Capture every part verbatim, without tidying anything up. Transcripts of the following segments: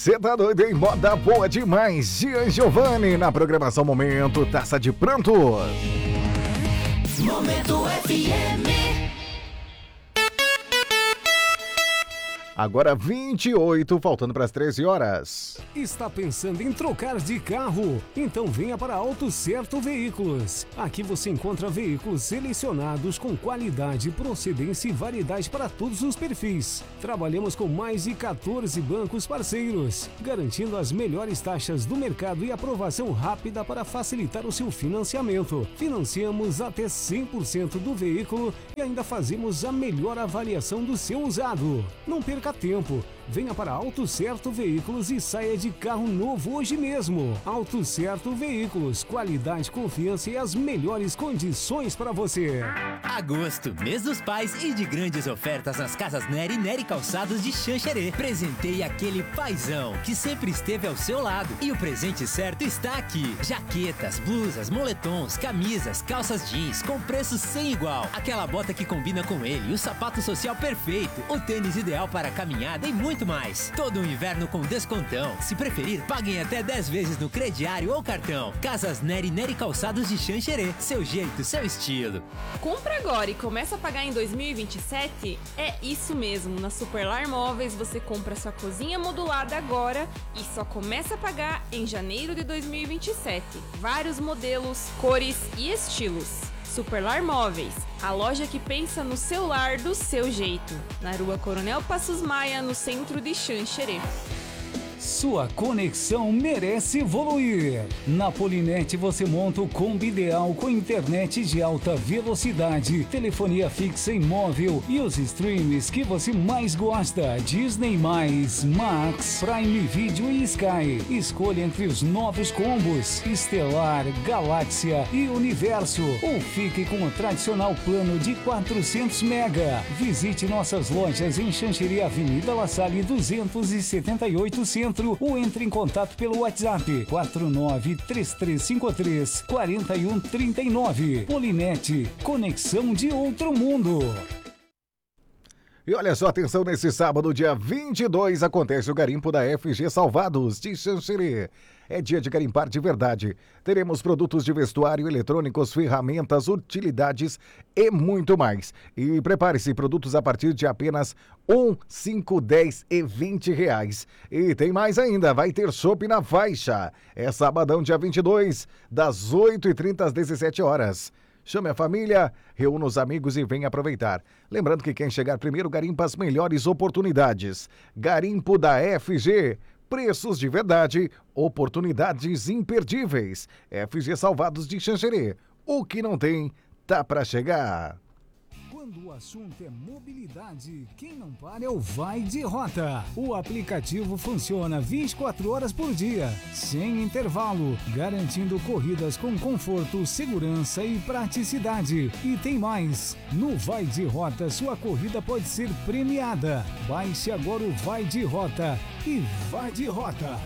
Cê tá doido, hein? Moda boa demais. Gian Giovanni na programação Momento Taça de Pranto. Momento F M. Agora vinte e oito, faltando para as treze horas. Está pensando em trocar de carro? Então venha para Auto Certo Veículos. Aqui você encontra veículos selecionados com qualidade, procedência e variedade para todos os perfis. Trabalhamos com mais de quatorze bancos parceiros, garantindo as melhores taxas do mercado e aprovação rápida para facilitar o seu financiamento. Financiamos até cem por cento do veículo e ainda fazemos a melhor avaliação do seu usado. Não perca tempo. Venha para Auto Certo Veículos e saia de carro novo hoje mesmo. Auto Certo Veículos, qualidade, confiança e as melhores condições para você. Agosto, mês dos pais e de grandes ofertas nas casas Nery e Nery Calçados de Xanxerê. Presentei aquele paizão que sempre esteve ao seu lado. E o presente certo está aqui. Jaquetas, blusas, moletons, camisas, calças jeans com preço sem igual. Aquela bota que combina com ele, o sapato social perfeito, o tênis ideal para caminhada e muito muito mais. Todo o inverno com descontão. Se preferir, paguem até dez vezes no crediário ou cartão. Casas Nery Nery Calçados de Xanxerê. Seu jeito, seu estilo. Compra agora e começa a pagar em dois mil e vinte e sete? É isso mesmo. Na Superlar Móveis você compra sua cozinha modulada agora e só começa a pagar em janeiro de dois mil e vinte e sete. Vários modelos, cores e estilos. Superlar Móveis, a loja que pensa no seu lar do seu jeito. Na rua Coronel Passos Maia, no centro de Xanxerê. Sua conexão merece evoluir. Na Polinet você monta o combo ideal com internet de alta velocidade, telefonia fixa e móvel e os streams que você mais gosta. Disney mais, Max, Prime Video e Sky. Escolha entre os novos combos Estelar, Galáxia e Universo. Ou fique com o tradicional plano de quatrocentos mega. Visite nossas lojas em Xanxerê, Avenida La Salle duzentos e setenta e oito Centro. Ou entre em contato pelo WhatsApp quatro nove três três cinco três quatro um três nove. Polinet, conexão de outro mundo. E olha só, atenção, nesse sábado, dia vinte e dois, acontece o garimpo da F G Salvados de Xanxerê. É dia de garimpar de verdade. Teremos produtos de vestuário, eletrônicos, ferramentas, utilidades e muito mais. E prepare-se, produtos a partir de apenas um, cinco, dez e vinte reais. E tem mais ainda, vai ter chopp na faixa. É sabadão, dia vinte e dois, das oito e trinta às dezessete horas. Chame a família, reúna os amigos e venha aproveitar. Lembrando que quem chegar primeiro garimpa as melhores oportunidades. Garimpo da F G. Preços de verdade, oportunidades imperdíveis. F G Salvados de Xanxerê. O que não tem, tá pra chegar. Quando o assunto é mobilidade, quem não para é o Vai de Rota. O aplicativo funciona vinte e quatro horas por dia, sem intervalo, garantindo corridas com conforto, segurança e praticidade. E tem mais, no Vai de Rota sua corrida pode ser premiada. Baixe agora o Vai de Rota e vai de rota.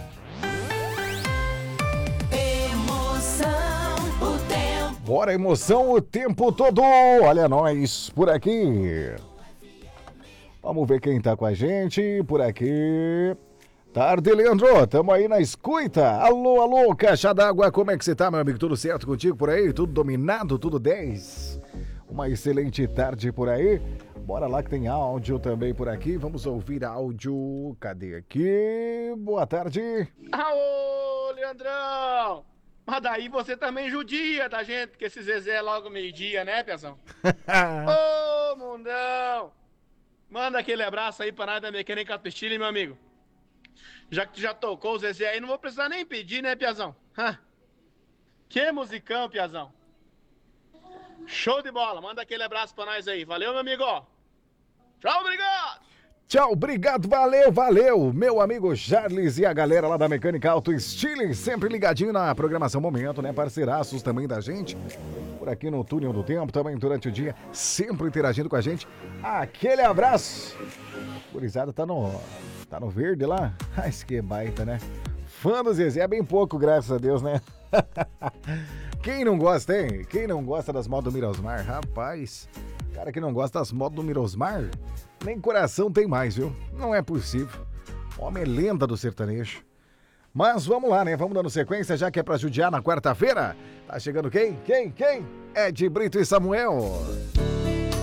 Emoção, o tempo. Bora, emoção o tempo todo. Olha nós por aqui. Vamos ver quem tá com a gente por aqui. Tarde, Leandro. Tamo aí na escuta. Alô, alô, caixa d'água. Como é que você tá, meu amigo? Tudo certo contigo por aí? Tudo dominado? Tudo dez? Uma excelente tarde por aí. Bora lá que tem áudio também por aqui. Vamos ouvir áudio. Cadê aqui? Boa tarde. Aô, Leandrão. Mas daí você também judia da gente, porque esse Zezé é logo meio-dia, né, Piazão? Ô, mundão! Manda aquele abraço aí pra nós da Mecânica Autoestima, meu amigo. Já que tu já tocou o Zezé aí, não vou precisar nem pedir, né, Piazão? Hã? Que musicão, Piazão. Show de bola, manda aquele abraço pra nós aí. Valeu, meu amigo. Tchau, obrigado! Tchau, obrigado, valeu, valeu, meu amigo Charles e a galera lá da Mecânica Auto Style, sempre ligadinho na programação Momento, né, parceiraços também da gente, por aqui no Túnel do Tempo, também durante o dia, sempre interagindo com a gente, aquele abraço, gurizada tá no, tá no verde lá, ai, que baita, né, fã do Zezé é bem pouco, graças a Deus, né, quem não gosta, hein, quem não gosta das motos do Mirosmar, rapaz, cara que não gosta das motos do Mirosmar, nem coração tem mais, viu? Não é possível. Homem é lenda do sertanejo. Mas vamos lá, né? Vamos dando sequência, já que é pra judiar na quarta-feira. Tá chegando quem? Quem? Quem? Ed Brito e Samuel.